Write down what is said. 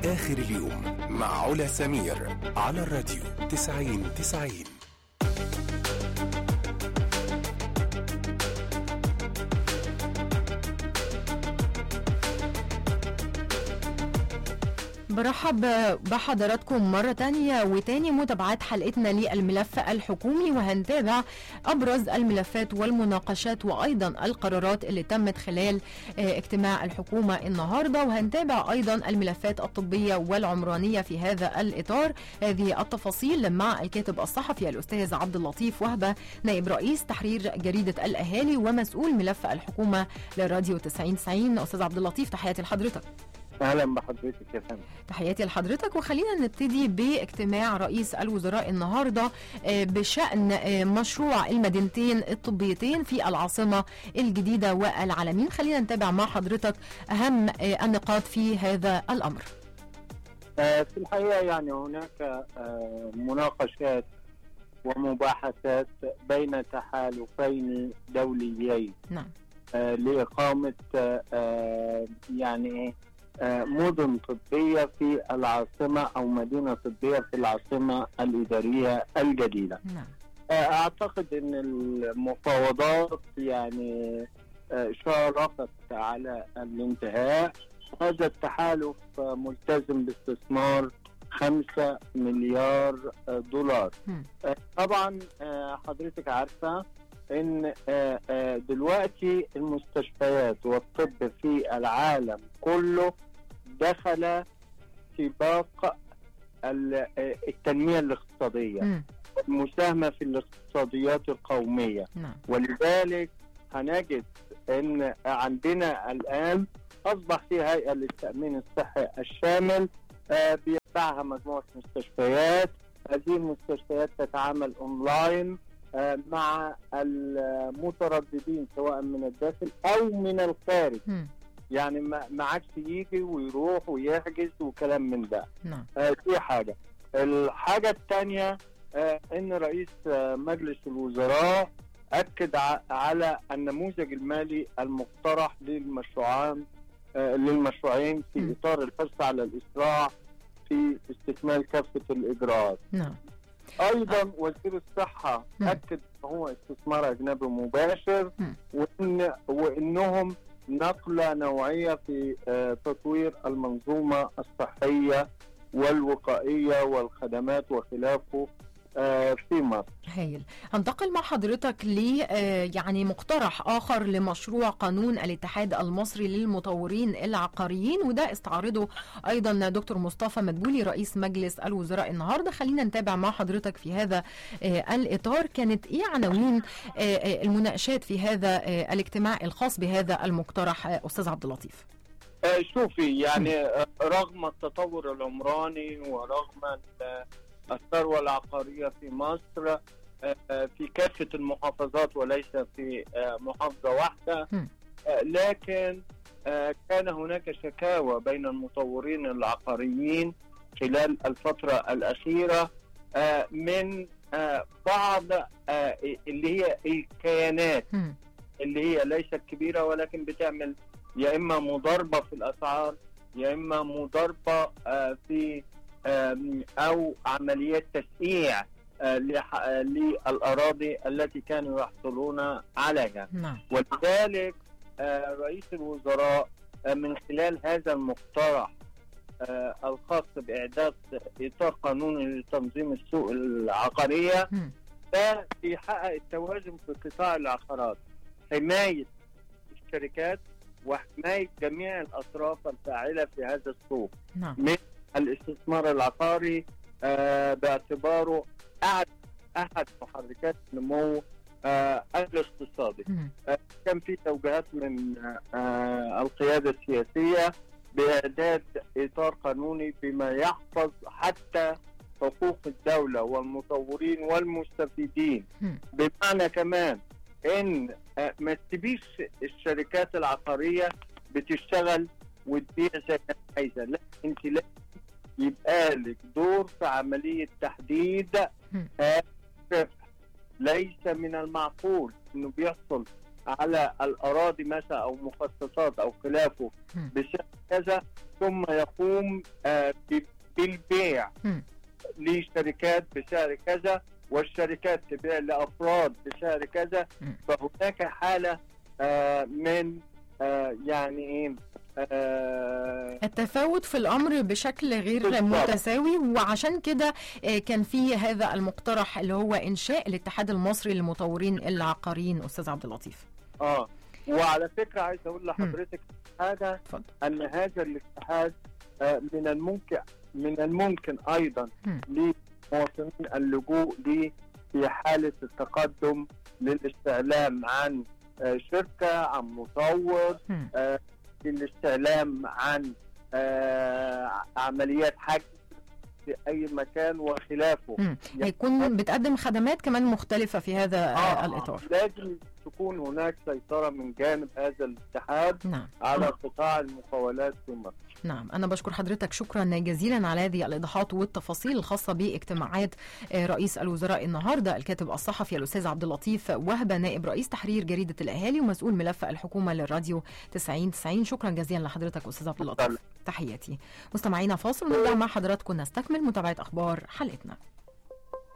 آخر اليوم مع علا سمير على الراديو 90-90. برحب بحضراتكم مرة تانية وتاني متابعات حلقتنا للملف الحكومي، وهنتابع أبرز الملفات والمناقشات وأيضا القرارات اللي تمت خلال اجتماع الحكومة النهاردة، وهنتابع أيضا الملفات الطبية والعمرانية في هذا الإطار. هذه التفاصيل مع الكاتب الصحفي الأستاذ عبد اللطيف وهبة، نائب رئيس تحرير جريدة الأهالي ومسؤول ملف الحكومة للراديو 90-90. أستاذ عبد اللطيف، تحياتي لحضرتك. اهلا بحضرتك يا فندم. تحياتي لحضرتك، وخلينا نبتدي باجتماع رئيس الوزراء النهارده بشأن مشروع المدينتين الطبيتين في العاصمة الجديدة والعلمين. خلينا نتابع مع حضرتك أهم النقاط في هذا الأمر. في الحقيقة يعني هناك مناقشات ومباحثات بين تحالفين دوليين نعم. لإقامة يعني مدن طبية في العاصمة أو مدينة طبية في العاصمة الإدارية الجديدة. نعم. أعتقد أن المفاوضات يعني شارفت على الانتهاء. هذا التحالف ملتزم باستثمار 5 مليار دولار. طبعا حضرتك عارفة ان دلوقتي المستشفيات والطب في العالم كله دخل سباق التنمية الاقتصادية، المساهمة في الاقتصاديات القومية. ولذلك هنجد ان عندنا الآن أصبح في هيئة للتأمين الصحي الشامل بيتبعها مجموعة مستشفيات. هذه المستشفيات تتعامل أونلاين مع المترددين سواء من الداخل أو من الخارج. يعني ما عادش يجي ويروح ويحجز وكلام من ده. دي حاجة. الحاجة الثانية إن رئيس مجلس الوزراء أكد على النموذج المالي المقترح للمشروعين في إطار الحرص على الإسراع في استكمال كافة الإجراءات. أيضا وزير الصحة أكد هو استثمار أجنبي مباشر وإنهم نقلة نوعية في تطوير المنظومة الصحية والوقائية والخدمات وخلافه في مصر. هايل. هنتقل مع حضرتك ل يعني مقترح آخر لمشروع قانون الاتحاد المصري للمطورين العقاريين، وده استعرضه أيضا دكتور مصطفى مدبولي رئيس مجلس الوزراء النهاردة. خلينا نتابع مع حضرتك في هذا الإطار. كانت إيه عناوين المناقشات في هذا الاجتماع الخاص بهذا المقترح أستاذ عبد اللطيف؟ شوفي يعني رغم التطور العمراني ورغم الثروة العقارية في مصر في كافة المحافظات وليس في محافظة واحدة، لكن كان هناك شكاوى بين المطورين العقاريين خلال الفترة الأخيرة من بعض اللي هي الكيانات اللي هي ليست كبيرة ولكن بتعمل يا إما مضاربة في الأسعار يا إما مضاربة في أو عمليات تسييع للأراضي التي كانوا يحصلون عليها. ولذلك رئيس الوزراء من خلال هذا المقترح الخاص بإعداد إطار قانوني لتنظيم السوق العقارية ده بيحقق التوازن في قطاع العقارات، حماية الشركات وحماية جميع الأطراف الفاعلة في هذا السوق من الاستثمار العقاري باعتباره أحد محركات النمو الاقتصادي. كان في توجيهات من القيادة السياسية بإعداد إطار قانوني بما يحفظ حتى حقوق الدولة والمطورين والمستفيدين، بمعنى كمان إن ما تبيش الشركات العقارية بتشتغل وتبيع زي ما عايزة، لا انت لا يبقى لك دور في عملية تحديد الربح. ليس من المعقول انه بيحصل على الأراضي مثلا أو مخصصات أو خلافه بسعر كذا، ثم يقوم بالبيع لشركات بسعر كذا، والشركات تبيع لأفراد بسعر كذا. فهناك حالة من يعني إيه التفاوت في الأمر بشكل غير متساوي. وعشان كده كان في هذا المقترح اللي هو إنشاء الاتحاد المصري للمطورين العقاريين. أستاذ عبد اللطيف، وعلى فكرة عايز أقول لحضرتك حاجة، أن هذا الاتحاد من الممكن أيضا لمواطنين اللجوء ليه في حالة التقدم للاستعلام عن شركة، عن مطور، للاستعلام عن عمليات حجز في أي مكان وخلافه. هيكون بتقدم خدمات كمان مختلفة في هذا الإطار. لازم تكون هناك سيطرة من جانب هذا الاتحاد على قطاع المقاولات في مصر. نعم، أنا بشكر حضرتك شكرا جزيلا على هذه الإيضاحات والتفاصيل الخاصة باجتماعات رئيس الوزراء النهاردة. الكاتب الصحفي الأستاذ عبد اللطيف وهبة، نائب رئيس تحرير جريدة الأهالي ومسؤول ملف الحكومة للراديو 90-90. شكرا جزيلا لحضرتك أستاذ عبد اللطيف. تحياتي. مستمعينا فاصل ونرجع مع حضراتكم نستكمل متابعة أخبار حلقتنا.